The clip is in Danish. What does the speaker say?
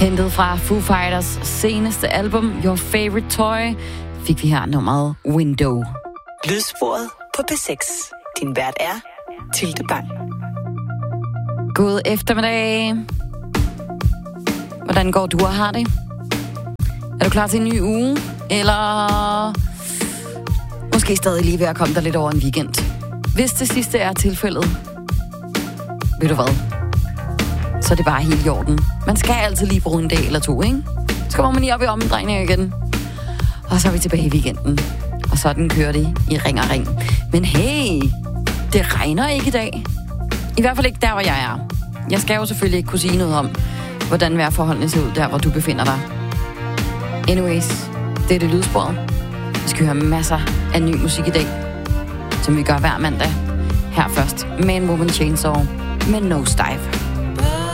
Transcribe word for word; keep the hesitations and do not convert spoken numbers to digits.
Hentet fra Foo Fighters seneste album, Your Favorite Toy, fik vi her nummeret Window. Lydsporet på P seks. Din vært er Tilde Bang. God eftermiddag. Hvordan går du og har det? Er du klar til en ny uge? Eller måske stadig lige ved at komme der lidt over en weekend? Hvis det sidste er tilfældet, ved du hvad? Så er det bare helt i orden. Man skal altid lige bruge en dag eller to, ikke? Så kommer man lige op i omdrejninger igen. Og så er vi tilbage i weekenden. Og sådan kører det i ring og ring. Men hey, det regner ikke i dag. I hvert fald ikke der, hvor jeg er. Jeg skal jo selvfølgelig ikke kunne sige noget om, hvordan vejrforholdene ser ud der, hvor du befinder dig. Anyways, det er det lydsporet. Vi skal høre masser af ny musik i dag, som vi gør hver mandag. Her først, Man Woman Chainsaw med Nosedive.